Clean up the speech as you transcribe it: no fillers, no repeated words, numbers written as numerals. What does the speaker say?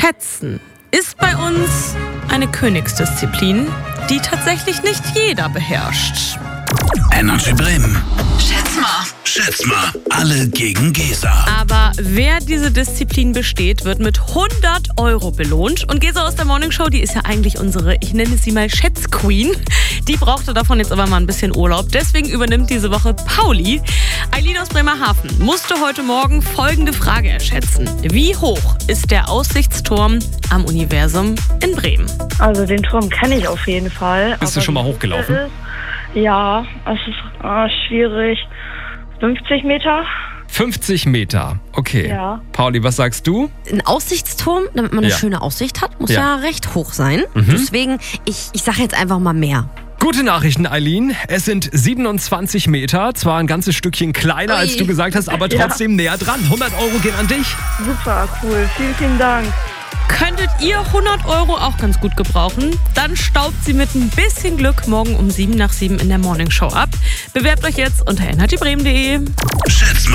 Schätzen ist bei uns eine Königsdisziplin, die tatsächlich nicht jeder beherrscht. Energy Bremen. Schätz mal. Schätz mal, alle gegen Gesa. Aber wer diese Disziplin besteht, wird mit 100 € belohnt. Und Gesa aus der Morning Show, die ist ja eigentlich unsere, ich nenne sie mal Schätzqueen. Die brauchte davon jetzt aber mal ein bisschen Urlaub. Deswegen übernimmt diese Woche Pauli. Eileen aus Bremerhaven musste heute Morgen folgende Frage erschätzen. Wie hoch ist der Aussichtsturm am Universum in Bremen? Also den Turm kenne ich auf jeden Fall. Bist du schon mal hochgelaufen? Ja, es ist schwierig. 50 Meter? 50 Meter, okay. Ja. Pauli, was sagst du? Ein Aussichtsturm, damit man eine schöne Aussicht hat, muss ja recht hoch sein. Deswegen, ich sage jetzt einfach mal mehr. Gute Nachrichten, Eileen. Es sind 27 Meter. Zwar ein ganzes Stückchen kleiner, als du gesagt hast, aber trotzdem näher dran. 100 € gehen an dich. Super, cool. Vielen, vielen Dank. Könntet ihr 100 € auch ganz gut gebrauchen? Dann staubt sie mit ein bisschen Glück morgen um 7 nach 7 in der Morning Show ab. Bewerbt euch jetzt unter energybremen.de. Schätz mal.